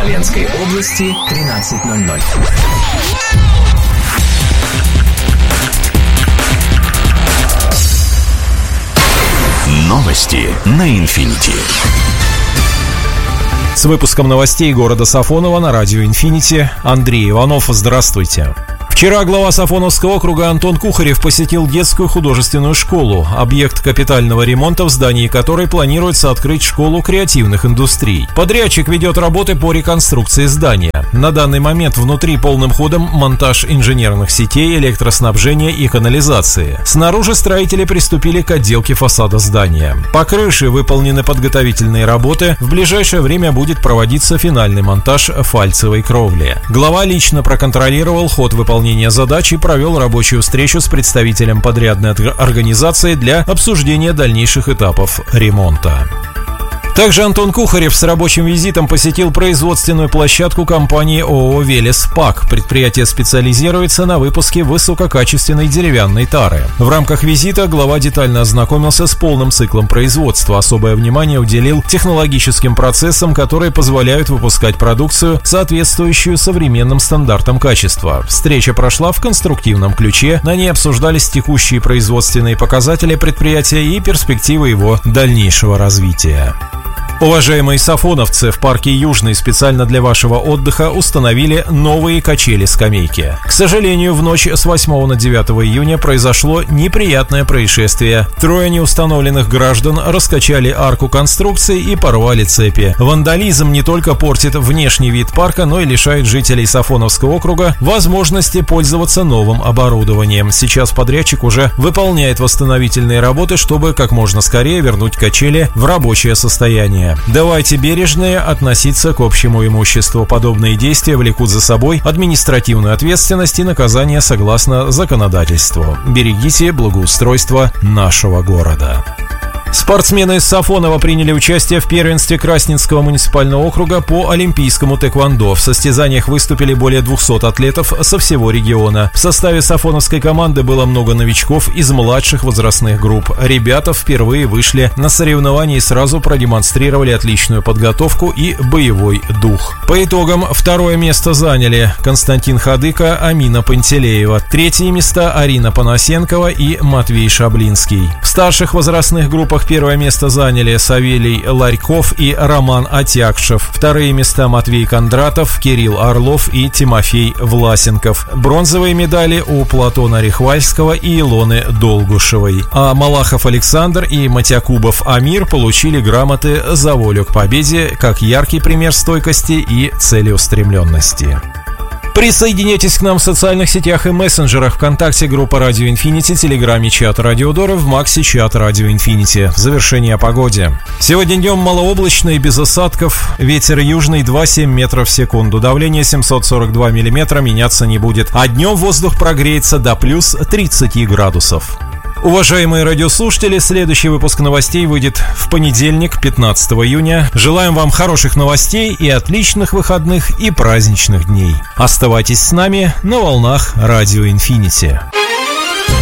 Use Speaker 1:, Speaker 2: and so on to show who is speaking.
Speaker 1: Смоленской области 13:00.
Speaker 2: Новости на Инфинити.
Speaker 3: С выпуском новостей города Сафоново на радио Инфинити Андрей Иванов. Здравствуйте. Вчера глава Сафоновского округа Антон Кухарев посетил детскую художественную школу, объект капитального ремонта, в здании которой планируется открыть школу креативных индустрий. Подрядчик ведет работы по реконструкции здания. На данный момент внутри полным ходом монтаж инженерных сетей, электроснабжения и канализации. Снаружи строители приступили к отделке фасада здания. По крыше выполнены подготовительные работы, в ближайшее время будет проводиться финальный монтаж фальцевой кровли. Глава лично проконтролировал ход выполнения задач и провел рабочую встречу с представителем подрядной организации для обсуждения дальнейших этапов ремонта. Также Антон Кухарев с рабочим визитом посетил производственную площадку компании ООО «Велес ПАК». Предприятие специализируется на выпуске высококачественной деревянной тары. В рамках визита глава детально ознакомился с полным циклом производства. Особое внимание уделил технологическим процессам, которые позволяют выпускать продукцию, соответствующую современным стандартам качества. Встреча прошла в конструктивном ключе. На ней обсуждались текущие производственные показатели предприятия и перспективы его дальнейшего развития. Уважаемые сафоновцы, в парке Южный специально для вашего отдыха установили новые качели-скамейки. К сожалению, в ночь с 8 на 9 июня произошло неприятное происшествие. Трое неустановленных граждан раскачали арку конструкции и порвали цепи. Вандализм не только портит внешний вид парка, но и лишает жителей Сафоновского округа возможности пользоваться новым оборудованием. Сейчас подрядчик уже выполняет восстановительные работы, чтобы как можно скорее вернуть качели в рабочее состояние. Давайте бережнее относиться к общему имуществу. Подобные действия влекут за собой административную ответственность и наказание согласно законодательству. Берегите благоустройство нашего города. Спортсмены из Сафонова приняли участие в первенстве Красненского муниципального округа по олимпийскому тэквондо. В состязаниях выступили более 200 атлетов со всего региона. В составе сафоновской команды было много новичков из младших возрастных групп. Ребята впервые вышли на соревнования и сразу продемонстрировали отличную подготовку и боевой дух. По итогам второе место заняли Константин Хадыка, Амина Пантелеева. Третьи места Арина Панасенкова и Матвей Шаблинский. В старших возрастных группах первое место заняли Савелий Ларьков и Роман Отякшев. Вторые места Матвей Кондратов, Кирилл Орлов и Тимофей Власенков. Бронзовые медали у Платона Рихвальского и Илоны Долгушевой. А Малахов Александр и Матякубов Амир получили грамоты за волю к победе, как яркий пример стойкости и целеустремленности. Присоединяйтесь к нам в социальных сетях и мессенджерах: ВКонтакте, группа Радио Инфинити, Телеграме чат Радио Дора, в Максе чат Радио Инфинити. В завершение о погоде. Сегодня днем малооблачно и без осадков. Ветер южный 2,7 метров в секунду. Давление 742 миллиметра, меняться не будет. А днем воздух прогреется до плюс 30 градусов. Уважаемые радиослушатели, следующий выпуск новостей выйдет в понедельник, 15 июня. Желаем вам хороших новостей и отличных выходных и праздничных дней. Оставайтесь с нами на волнах Радио Инфинити.